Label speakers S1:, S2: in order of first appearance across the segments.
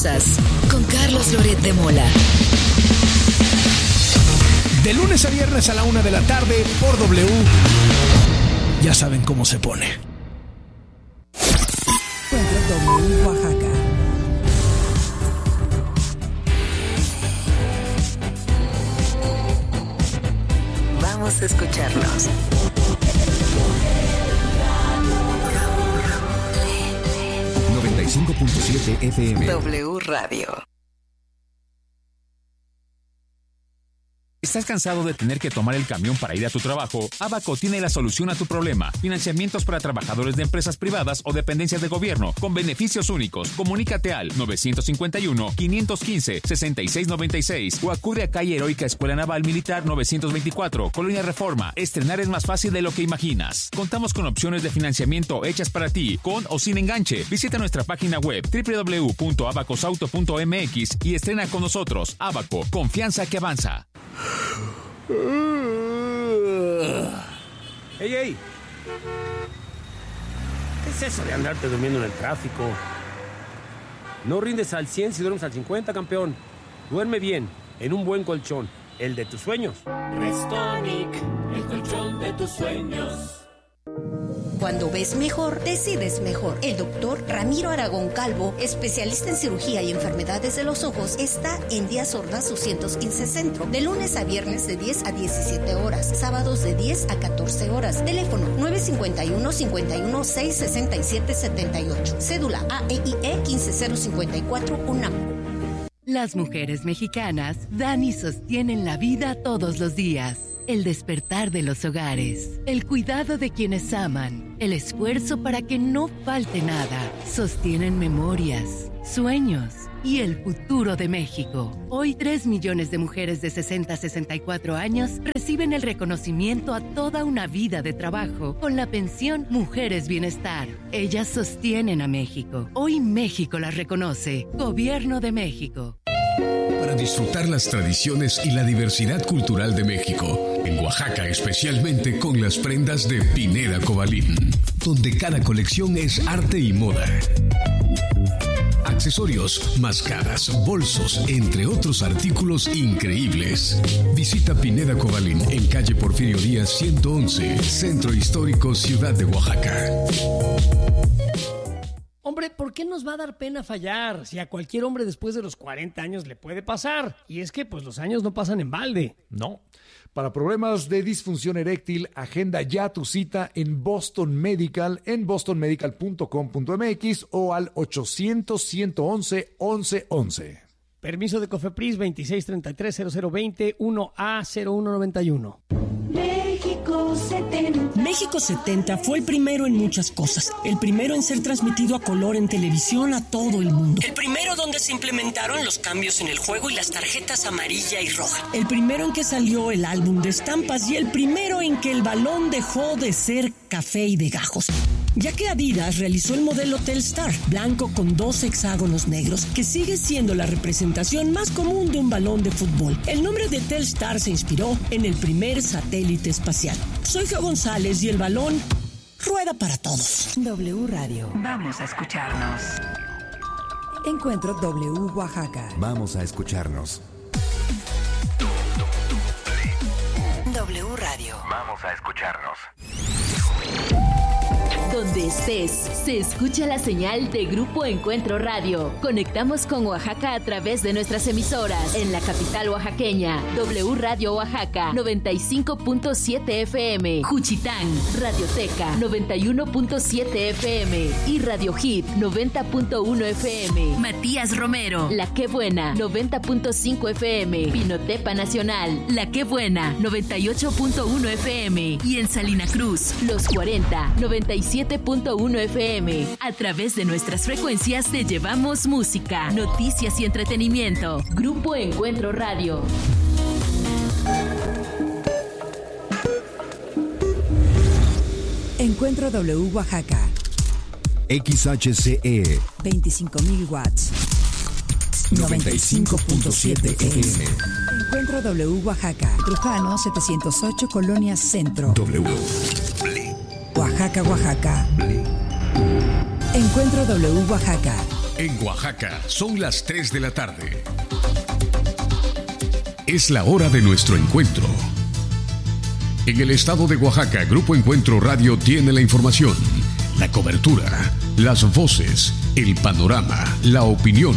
S1: Poderosas con Carlos Loret de Mola.
S2: De lunes a viernes a la 1 de la tarde por W. Ya saben cómo se pone.
S3: W Oaxaca.
S1: Vamos a escucharnos.
S4: .7 FM.
S1: W Radio.
S5: ¿Estás cansado de tener que tomar el camión para ir a tu trabajo? Abaco tiene la solución a tu problema. Financiamientos para trabajadores de empresas privadas o dependencias de gobierno con beneficios únicos. Comunícate al 951-515-6696 o acude a calle Heroica Escuela Naval Militar 924, Colonia Reforma. Estrenar es más fácil de lo que imaginas. Contamos con opciones de financiamiento hechas para ti, con o sin enganche. Visita nuestra página web www.abacosauto.mx y estrena con nosotros. Abaco, confianza que avanza.
S6: ¡Ey! ¿Qué es eso de andarte durmiendo en el tráfico? No rindes al 100 si duermes al 50, campeón. Duerme bien, en un buen colchón, el de tus sueños.
S7: Restonic, el colchón de tus sueños.
S8: Cuando ves mejor, decides mejor. El doctor Ramiro Aragón Calvo, especialista en cirugía y enfermedades de los ojos, está en Díaz Ordaz 215 Centro, de lunes a viernes de 10 a 17 horas, sábados de 10 a 14 horas. Teléfono 951-51-667-78. Cédula AEIE 15054 UNAM.
S9: Las mujeres mexicanas dan y sostienen la vida todos los días. El despertar de los hogares, el cuidado de quienes aman, el esfuerzo para que no falte nada. Sostienen memorias, sueños y el futuro de México. Hoy 3 millones de mujeres de 60 a 64 años reciben el reconocimiento a toda una vida de trabajo con la pensión Mujeres Bienestar. Ellas sostienen a México. Hoy México las reconoce. Gobierno de México.
S10: Para disfrutar las tradiciones y la diversidad cultural de México, en Oaxaca especialmente con las prendas de Pineda Cobalín, donde cada colección es arte y moda. Accesorios, máscaras, bolsos, entre otros artículos increíbles. Visita Pineda Cobalín en calle Porfirio Díaz 111, Centro Histórico, Ciudad de Oaxaca.
S11: Hombre, ¿por qué nos va a dar pena fallar? Si a cualquier hombre después de los 40 años le puede pasar. Y es que, pues, los años no pasan en balde.
S12: No. Para problemas de disfunción eréctil, agenda ya tu cita en Boston Medical, en bostonmedical.com.mx o al 800-111-1111.
S11: Permiso de COFEPRIS 2633-0020 1A0191.
S13: México 70. México 70 fue el primero en muchas cosas. El primero en ser transmitido a color en televisión a todo el mundo. El primero donde se implementaron los cambios en el juego y las tarjetas amarilla y roja. El primero en que salió el álbum de estampas y el primero en que el balón dejó de ser café y de gajos. Ya que Adidas realizó el modelo Telstar, blanco con 2 hexágonos negros, que sigue siendo la representación más común de un balón de fútbol. El nombre de Telstar se inspiró en el primer satélite espacial. Soy Geo González y el balón rueda para todos.
S3: W Radio.
S1: Vamos a escucharnos.
S3: Encuentro W Oaxaca.
S4: Vamos a escucharnos.
S1: W Radio.
S14: Vamos a escucharnos.
S15: Donde estés, se escucha la señal de Grupo Encuentro Radio. Conectamos con Oaxaca a través de nuestras emisoras. En la capital oaxaqueña, W Radio Oaxaca, 95.7 FM. Juchitán, Radioteca, 91.7 FM. Y Radio Hit, 90.1 FM. Matías Romero, La Qué Buena, 90.5 FM. Pinotepa Nacional, La Qué Buena, 98.1 FM. Y en Salina Cruz, Los 40, 97.1 FM. A través de nuestras frecuencias te llevamos música, noticias y entretenimiento. Grupo Encuentro Radio.
S3: Encuentro W Oaxaca.
S4: XHCE
S3: 25,000 watts.
S4: 95.7 FM.
S3: Encuentro W Oaxaca. Trujano 708, Colonia Centro.
S4: W.
S3: Oaxaca, Oaxaca. Encuentro W Oaxaca.
S10: En Oaxaca son las 3 de la tarde. Es la hora de nuestro encuentro. En el estado de Oaxaca, Grupo Encuentro Radio tiene la información, la cobertura, las voces, el panorama, la opinión.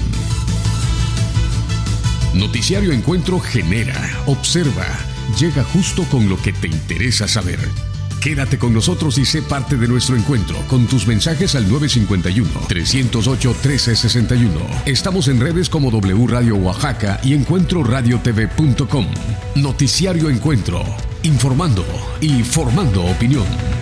S10: Noticiario Encuentro genera, observa, llega justo con lo que te interesa saber. Quédate con nosotros y sé parte de nuestro encuentro con tus mensajes al 951-308-1361. Estamos en redes como W Radio Oaxaca y encuentroradiotv.com. Noticiario Encuentro, informando y formando opinión.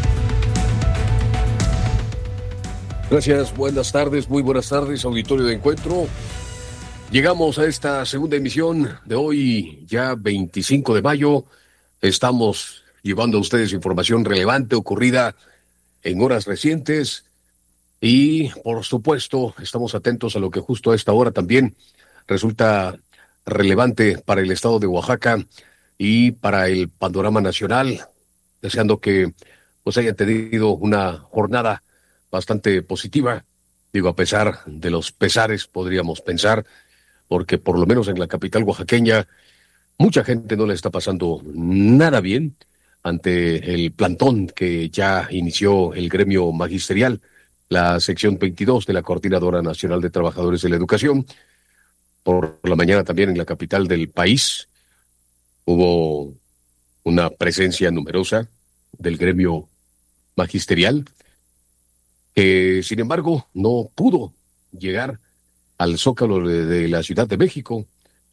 S14: Gracias, buenas tardes, muy buenas tardes, auditorio de Encuentro. Llegamos a esta segunda emisión de hoy, ya 25 de mayo. Estamos llevando a ustedes información relevante ocurrida en horas recientes y, por supuesto, estamos atentos a lo que justo a esta hora también resulta relevante para el estado de Oaxaca y para el panorama nacional, deseando que pues hayan tenido una jornada bastante positiva, digo, a pesar de los pesares, podríamos pensar, porque por lo menos en la capital oaxaqueña mucha gente no le está pasando nada bien ante el plantón que ya inició el gremio magisterial, la sección 22 de la Coordinadora Nacional de Trabajadores de la Educación. Por la mañana también en la capital del país hubo una presencia numerosa del gremio magisterial, que sin embargo no pudo llegar al Zócalo de la Ciudad de México,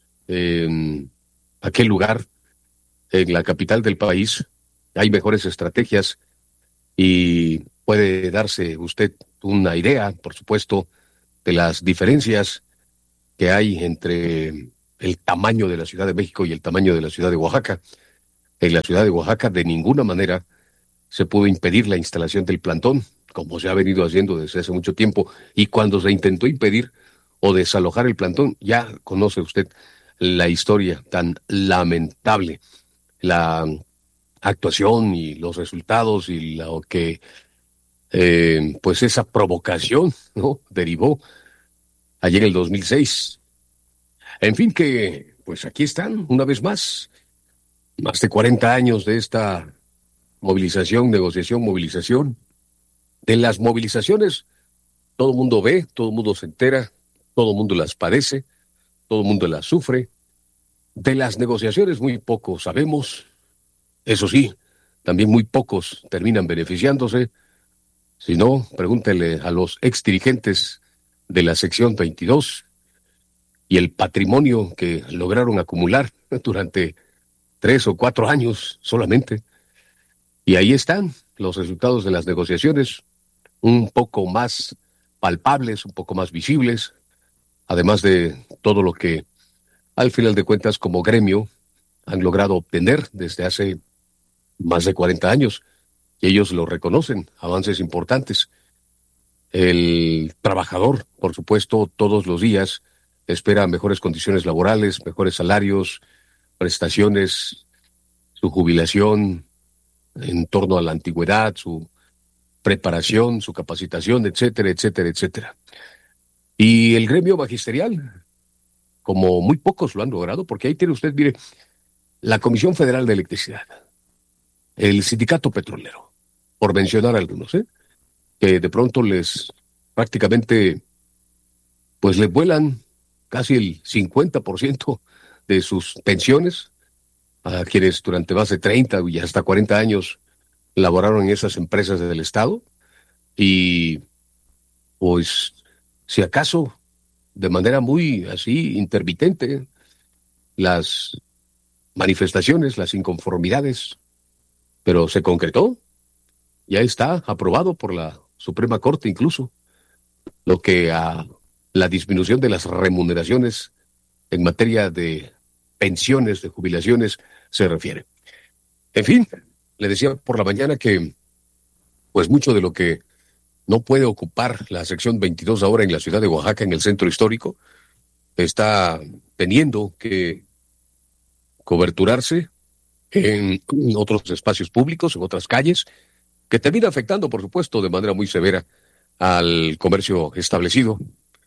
S14: aquel lugar en la capital del país. Hay mejores estrategias y puede darse usted una idea, por supuesto, de las diferencias que hay entre el tamaño de la Ciudad de México y el tamaño de la Ciudad de Oaxaca. En la Ciudad de Oaxaca de ninguna manera se pudo impedir la instalación del plantón, como se ha venido haciendo desde hace mucho tiempo, y cuando se intentó impedir o desalojar el plantón, ya conoce usted la historia tan lamentable, la actuación y los resultados y lo que pues esa provocación, ¿no?, derivó ayer en el 2006. En fin, que pues aquí están una vez más de 40 años de esta movilización, negociación, movilización. De las movilizaciones todo el mundo ve, todo el mundo se entera, todo el mundo las padece, todo el mundo las sufre. De las negociaciones muy poco sabemos. Eso sí, también muy pocos terminan beneficiándose. Si no, pregúntele a los exdirigentes de la sección 22 y el patrimonio que lograron acumular durante 3 o 4 años solamente. Y ahí están los resultados de las negociaciones, un poco más palpables, un poco más visibles, además de todo lo que, al final de cuentas, como gremio, han logrado obtener desde hace más de 40 años, y ellos lo reconocen, avances importantes. El trabajador, por supuesto, todos los días espera mejores condiciones laborales, mejores salarios, prestaciones, su jubilación en torno a la antigüedad, su preparación, su capacitación, etcétera, etcétera, etcétera. Y el gremio magisterial, como muy pocos lo han logrado, porque ahí tiene usted, mire, la Comisión Federal de Electricidad, el Sindicato Petrolero, por mencionar algunos, que de pronto les prácticamente, pues les vuelan casi el 50% de sus pensiones a quienes durante más de 30 y hasta 40 años laboraron en esas empresas del Estado. Y pues, si acaso, de manera muy así intermitente, las manifestaciones, las inconformidades, pero se concretó, ya está aprobado por la Suprema Corte incluso, lo que a la disminución de las remuneraciones en materia de pensiones, de jubilaciones, se refiere. En fin, le decía por la mañana que pues mucho de lo que no puede ocupar la sección 22 ahora en la ciudad de Oaxaca, en el centro histórico, está teniendo que coberturarse en otros espacios públicos, en otras calles, que termina afectando, por supuesto, de manera muy severa al comercio establecido.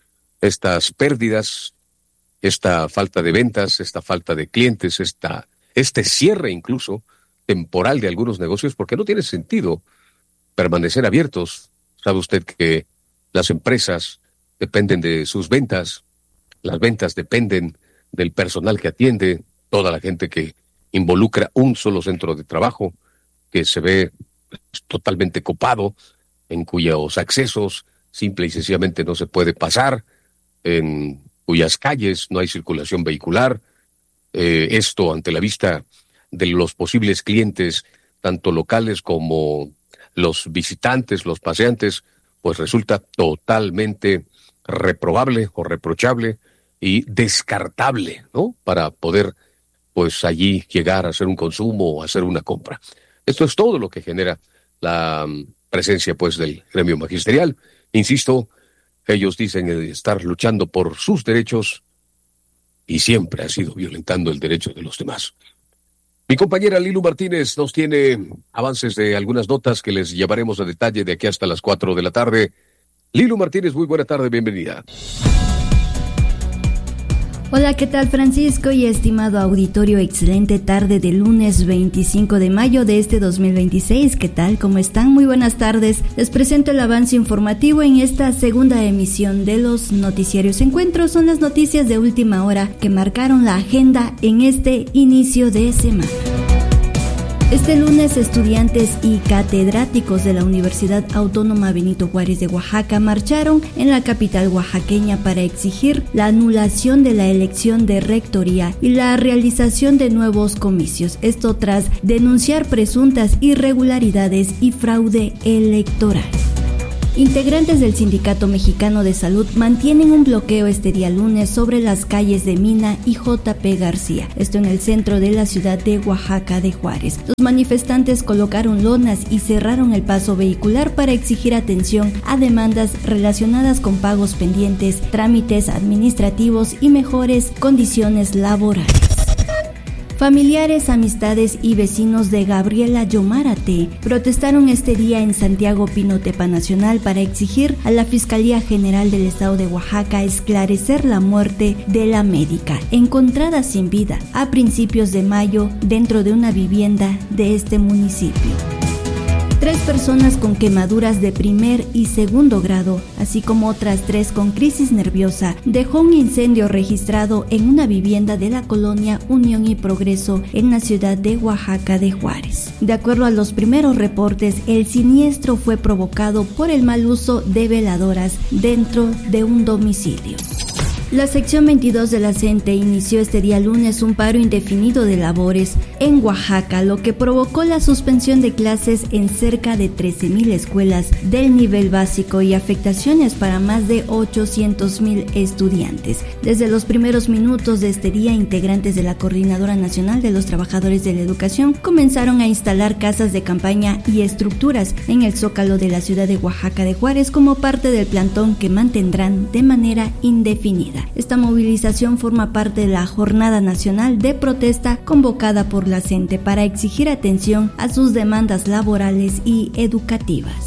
S14: estas pérdidas, esta falta de ventas, esta falta de clientes, este cierre incluso temporal de algunos negocios, porque no tiene sentido permanecer abiertos. Sabe usted que las empresas dependen de sus ventas, las ventas dependen del personal que atiende, toda la gente que involucra un solo centro de trabajo, que se ve totalmente copado, en cuyos accesos simple y sencillamente no se puede pasar, en cuyas calles no hay circulación vehicular. Esto ante la vista de los posibles clientes, tanto locales como los visitantes, los paseantes, pues resulta totalmente reprobable o reprochable y descartable, ¿no? Para poder, pues, allí llegar a hacer un consumo o hacer una compra. Esto es todo lo que genera la presencia, pues, del gremio magisterial. Insisto, ellos dicen estar luchando por sus derechos y siempre ha sido violentando el derecho de los demás. Mi compañera Lilu Martínez nos tiene avances de algunas notas que les llevaremos a detalle de aquí hasta las 4 de la tarde. Lilu Martínez, muy buena tarde, bienvenida.
S16: Hola, ¿qué tal, Francisco y estimado auditorio? Excelente tarde de lunes 25 de mayo de este 2026. ¿Qué tal? ¿Cómo están? Muy buenas tardes. Les presento el avance informativo en esta segunda emisión de los Noticiarios Encuentros. Son las noticias de última hora que marcaron la agenda en este inicio de semana. Este lunes, estudiantes y catedráticos de la Universidad Autónoma Benito Juárez de Oaxaca marcharon en la capital oaxaqueña para exigir la anulación de la elección de rectoría y la realización de nuevos comicios. Esto tras denunciar presuntas irregularidades y fraude electoral. Integrantes del Sindicato Mexicano de Salud mantienen un bloqueo este día lunes sobre las calles de Mina y J.P. García, esto en el centro de la ciudad de Oaxaca de Juárez. Los manifestantes colocaron lonas y cerraron el paso vehicular para exigir atención a demandas relacionadas con pagos pendientes, trámites administrativos y mejores condiciones laborales. Familiares, amistades y vecinos de Gabriela Yomárate protestaron este día en Santiago Pinotepa Nacional para exigir a la Fiscalía General del Estado de Oaxaca esclarecer la muerte de la médica encontrada sin vida a principios de mayo dentro de una vivienda de este municipio. 3 personas con quemaduras de primer y segundo grado, así como otras 3 con crisis nerviosa, dejó un incendio registrado en una vivienda de la colonia Unión y Progreso en la ciudad de Oaxaca de Juárez. De acuerdo a los primeros reportes, el siniestro fue provocado por el mal uso de veladoras dentro de un domicilio. La sección 22 de la CENTE inició este día lunes un paro indefinido de labores en Oaxaca, lo que provocó la suspensión de clases en cerca de 13,000 escuelas del nivel básico y afectaciones para más de 800,000 estudiantes. Desde los primeros minutos de este día, integrantes de la Coordinadora Nacional de los Trabajadores de la Educación comenzaron a instalar casas de campaña y estructuras en el zócalo de la ciudad de Oaxaca de Juárez como parte del plantón que mantendrán de manera indefinida. Esta movilización forma parte de la Jornada Nacional de Protesta convocada por la CENTE para exigir atención a sus demandas laborales y educativas.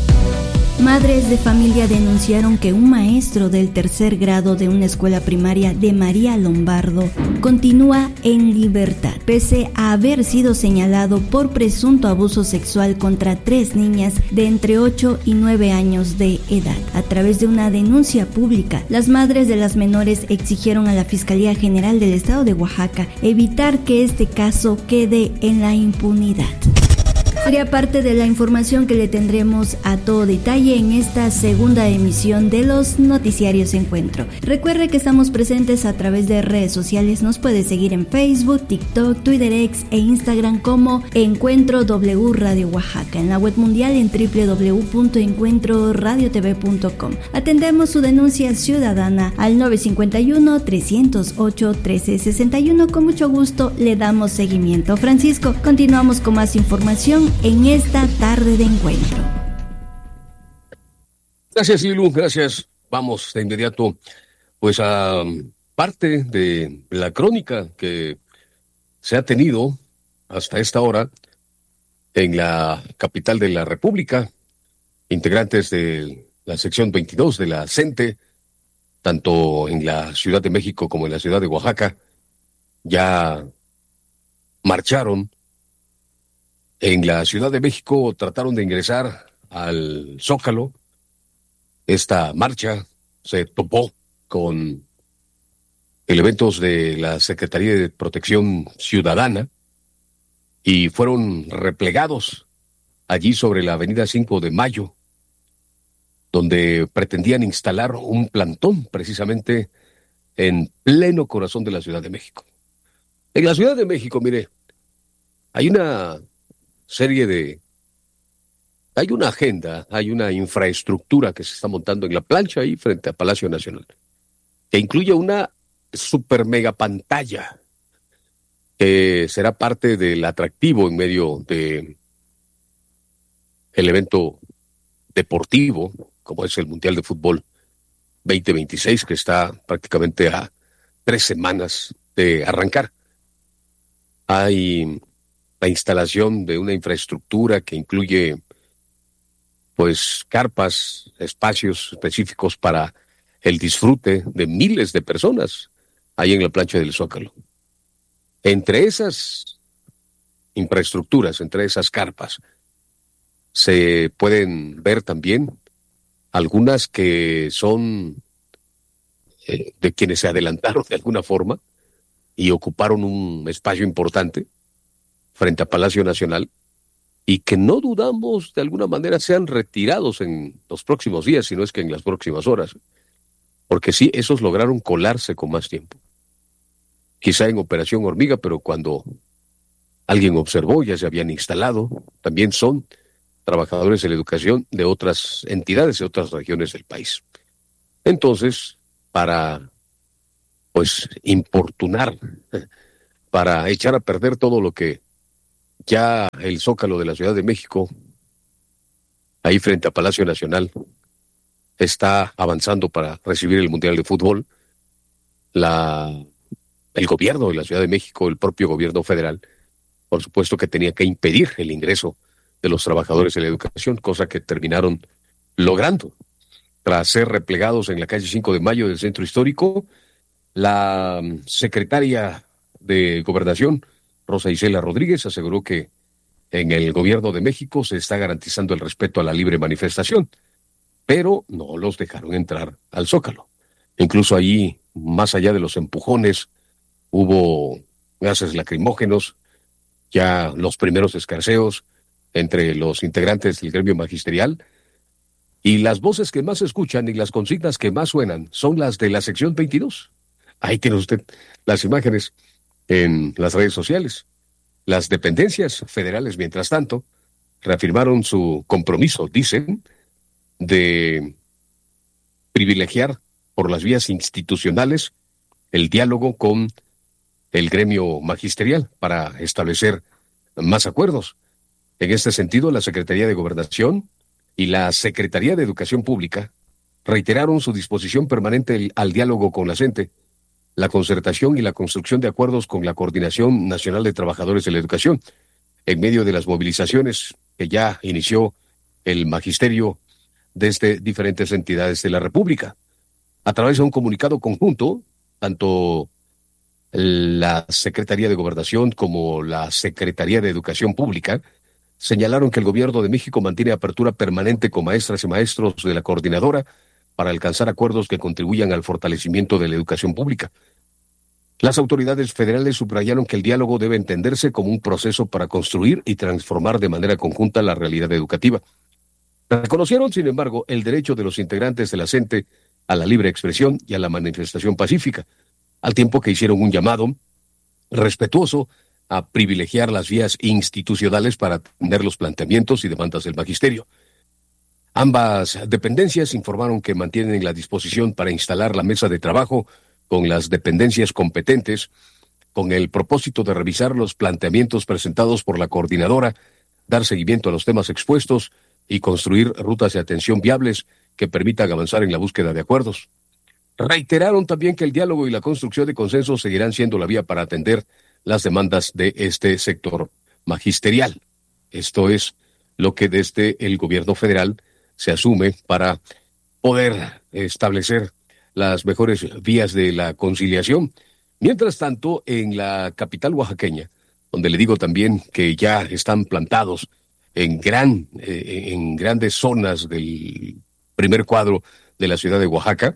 S16: Madres de familia denunciaron que un maestro del tercer grado de una escuela primaria de María Lombardo continúa en libertad, pese a haber sido señalado por presunto abuso sexual contra 3 niñas de entre 8 y 9 años de edad. A través de una denuncia pública, las madres de las menores exigieron a la Fiscalía General del Estado de Oaxaca evitar que este caso quede en la impunidad. Sería parte de la información que le tendremos a todo detalle en esta segunda emisión de los Noticiarios Encuentro. Recuerde que estamos presentes a través de redes sociales. Nos puede seguir en Facebook, TikTok, Twitter X e Instagram como Encuentro W Radio Oaxaca. En la web mundial en www.encuentroradiotv.com. Atendemos su denuncia ciudadana al 951-308-1361. Con mucho gusto le damos seguimiento. Francisco, continuamos con más información en esta tarde de encuentro.
S14: Gracias, Ilu, gracias. Vamos de inmediato pues a parte de la crónica que se ha tenido hasta esta hora en la capital de la República. Integrantes de la sección 22 de la CENTE tanto en la Ciudad de México como en la Ciudad de Oaxaca, ya marcharon. En la Ciudad de México trataron de ingresar al Zócalo. Esta marcha se topó con elementos de la Secretaría de Protección Ciudadana y fueron replegados allí sobre la avenida 5 de Mayo, donde pretendían instalar un plantón precisamente en pleno corazón de la Ciudad de México. En la Ciudad de México, mire, hay una agenda, hay una infraestructura que se está montando en la plancha ahí frente a Palacio Nacional, que incluye una super mega pantalla que será parte del atractivo en medio de el evento deportivo, como es el Mundial de Fútbol 2026, que está prácticamente a 3 semanas de arrancar. Hay la instalación de una infraestructura que incluye pues carpas, espacios específicos para el disfrute de miles de personas ahí en la plancha del Zócalo. Entre esas infraestructuras, entre esas carpas, se pueden ver también algunas que son de quienes se adelantaron de alguna forma y ocuparon un espacio importante frente a Palacio Nacional y que no dudamos de alguna manera sean retirados en los próximos días, si no es que en las próximas horas, porque sí, esos lograron colarse con más tiempo. Quizá en Operación Hormiga, pero cuando alguien observó ya se habían instalado. También son trabajadores de la educación de otras entidades, de otras regiones del país. Entonces, para pues importunar, para echar a perder todo lo que ya el Zócalo de la Ciudad de México, ahí frente a Palacio Nacional, está avanzando para recibir el Mundial de Fútbol, el gobierno de la Ciudad de México, el propio gobierno federal, por supuesto que tenía que impedir el ingreso de los trabajadores de la educación, cosa que terminaron logrando. Tras ser replegados en la calle 5 de Mayo del Centro Histórico, la secretaria de Gobernación, Rosa Isela Rodríguez, aseguró que en el gobierno de México se está garantizando el respeto a la libre manifestación, pero no los dejaron entrar al Zócalo. Incluso allí, más allá de los empujones, hubo gases lacrimógenos, ya los primeros escarceos entre los integrantes del gremio magisterial, y las voces que más se escuchan y las consignas que más suenan son las de la sección 22. Ahí tiene usted las imágenes en las redes sociales. Las dependencias federales, mientras tanto, reafirmaron su compromiso, dicen, de privilegiar por las vías institucionales el diálogo con el gremio magisterial para establecer más acuerdos. En este sentido, la Secretaría de Gobernación y la Secretaría de Educación Pública reiteraron su disposición permanente al diálogo con la CENTE, la concertación y la construcción de acuerdos con la Coordinación Nacional de Trabajadores de la Educación, en medio de las movilizaciones que ya inició el magisterio desde diferentes entidades de la República. A través de un comunicado conjunto, tanto la Secretaría de Gobernación como la Secretaría de Educación Pública señalaron que el Gobierno de México mantiene apertura permanente con maestras y maestros de la coordinadora para alcanzar acuerdos que contribuyan al fortalecimiento de la educación pública. Las autoridades federales subrayaron que el diálogo debe entenderse como un proceso para construir y transformar de manera conjunta la realidad educativa. Reconocieron, sin embargo, el derecho de los integrantes de la CENTE a la libre expresión y a la manifestación pacífica, al tiempo que hicieron un llamado respetuoso a privilegiar las vías institucionales para atender los planteamientos y demandas del magisterio. Ambas dependencias informaron que mantienen la disposición para instalar la mesa de trabajo con las dependencias competentes con el propósito de revisar los planteamientos presentados por la coordinadora, dar seguimiento a los temas expuestos y construir rutas de atención viables que permitan avanzar en la búsqueda de acuerdos. Reiteraron también que el diálogo y la construcción de consensos seguirán siendo la vía para atender las demandas de este sector magisterial. Esto es lo que desde el gobierno federal se asume para poder establecer las mejores vías de la conciliación. Mientras tanto, en la capital oaxaqueña, donde le digo también que ya están plantados en grandes zonas del primer cuadro de la ciudad de Oaxaca,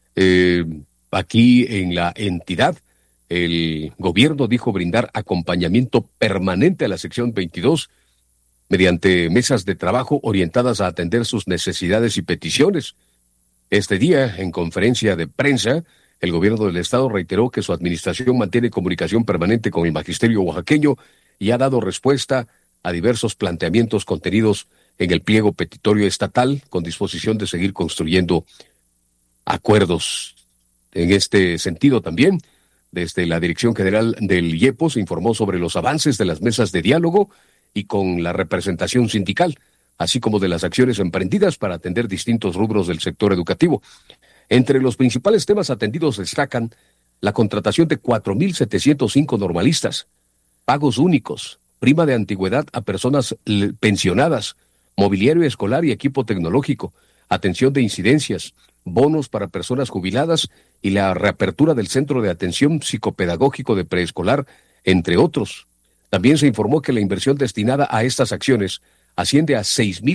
S14: aquí en la entidad, el gobierno dijo brindar acompañamiento permanente a la sección 22 mediante mesas de trabajo orientadas a atender sus necesidades y peticiones. Este día, en conferencia de prensa, el gobierno del estado reiteró que su administración mantiene comunicación permanente con el magisterio oaxaqueño y ha dado respuesta a diversos planteamientos contenidos en el pliego petitorio estatal, con disposición de seguir construyendo acuerdos. En este sentido también, desde la Dirección General del IEPO se informó sobre los avances de las mesas de diálogo y con la representación sindical, así como de las acciones emprendidas para atender distintos rubros del sector educativo. Entre los principales temas atendidos destacan la contratación de 4,705 normalistas, pagos únicos, prima de antigüedad a personas pensionadas, mobiliario escolar y equipo tecnológico, atención de incidencias, bonos para personas jubiladas y la reapertura del Centro de Atención Psicopedagógico de Preescolar, entre otros. También se informó que la inversión destinada a estas acciones asciende a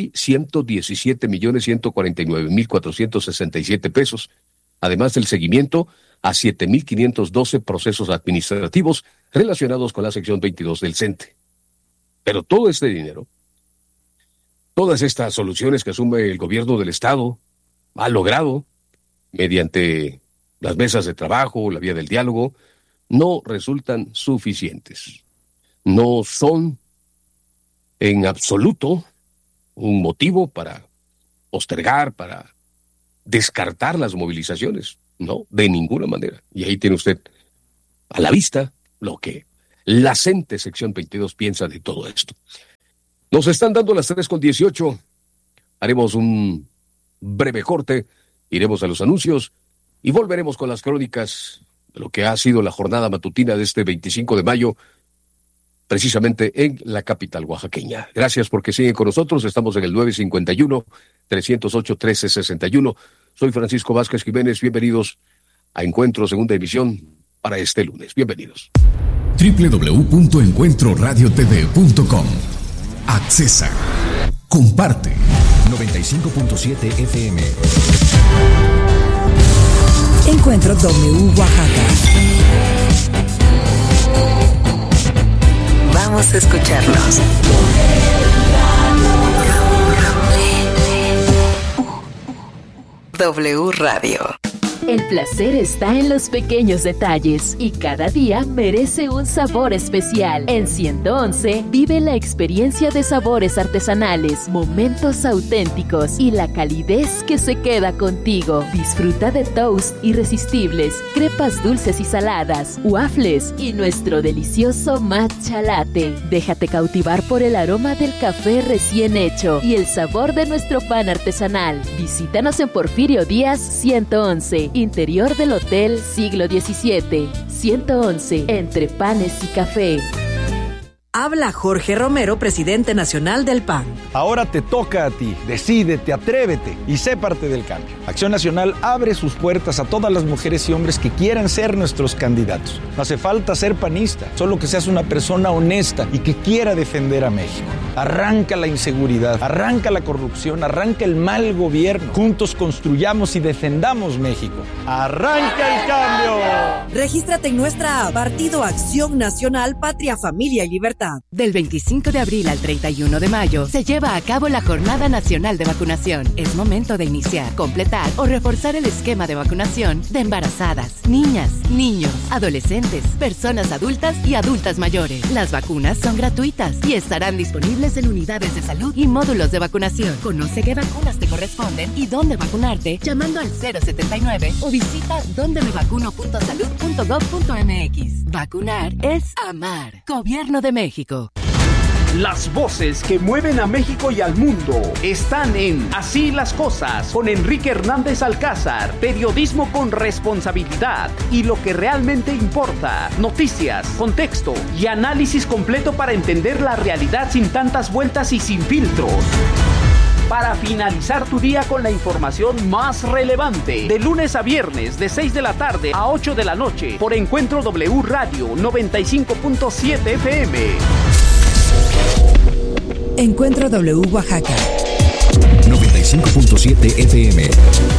S14: 6,117,149,467 pesos, además del seguimiento a 7,512 procesos administrativos relacionados con la sección 22 del CENTE. Pero todo este dinero, todas estas soluciones que asume el gobierno del estado, ha logrado, mediante las mesas de trabajo, la vía del diálogo, no resultan suficientes. No son en absoluto un motivo para postergar, para descartar las movilizaciones. No, de ninguna manera. Y ahí tiene usted a la vista lo que la CENTE sección 22 piensa de todo esto. Nos están dando las 3:18. Haremos un breve corte, iremos a los anuncios y volveremos con las crónicas de lo que ha sido la jornada matutina de este 25 de mayo, precisamente en la capital oaxaqueña. Gracias porque siguen con nosotros. Estamos en el 951-308-1361. Soy Francisco Vázquez Jiménez. Bienvenidos a Encuentro, segunda emisión para este lunes. Bienvenidos.
S10: www.encuentroradiotv.com. Accesa. Comparte.
S4: 95.7 FM.
S3: Encuentro W Oaxaca.
S1: Vamos a escucharnos. W Radio.
S15: El placer está en los pequeños detalles y cada día merece un sabor especial. En 111 vive la experiencia de sabores artesanales, momentos auténticos y la calidez que se queda contigo. Disfruta de toast irresistibles, crepas dulces y saladas, waffles y nuestro delicioso matcha latte. Déjate cautivar por el aroma del café recién hecho y el sabor de nuestro pan artesanal. Visítanos en Porfirio Díaz 111. Interior del Hotel Siglo XVII, 111, entre panes y café.
S17: Habla Jorge Romero, presidente nacional del PAN.
S18: Ahora te toca a ti. Decídete, atrévete y sé parte del cambio. Acción Nacional abre sus puertas a todas las mujeres y hombres que quieran ser nuestros candidatos. No hace falta ser panista, solo que seas una persona honesta y que quiera defender a México. Arranca la inseguridad, arranca la corrupción, arranca el mal gobierno. Juntos construyamos y defendamos México. ¡Arranca el cambio!
S17: Regístrate en nuestra app, Partido Acción Nacional, Patria, Familia y Libertad.
S9: Del 25 de abril al 31 de mayo se lleva a cabo la Jornada Nacional de Vacunación. Es momento de iniciar, completar o reforzar el esquema de vacunación de embarazadas, niñas, niños, adolescentes, personas adultas y adultas mayores. Las vacunas son gratuitas y estarán disponibles en unidades de salud y módulos de vacunación. Conoce qué vacunas te corresponden y dónde vacunarte llamando al 079 o visita dondemevacuno.salud.gov.mx. Vacunar es amar. Gobierno de México.
S19: Las voces que mueven a México y al mundo están en Así las Cosas con Enrique Hernández Alcázar. Periodismo con responsabilidad y lo que realmente importa. Noticias, contexto y análisis completo para entender la realidad sin tantas vueltas y sin filtros. para finalizar tu día con la información más relevante. De lunes a viernes, de 6 de la tarde a 8 de la noche, por Encuentro W Radio 95.7 FM.
S3: Encuentro W Oaxaca
S4: 95.7 FM.